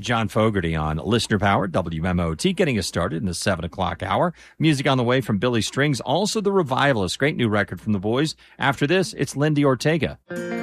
John Fogerty on Listener Power, WMOT, getting us started in the 7 o'clock hour. Music on the way from Billy Strings, also The Revivalists. Great new record from the boys. After this, it's Lindy Ortega.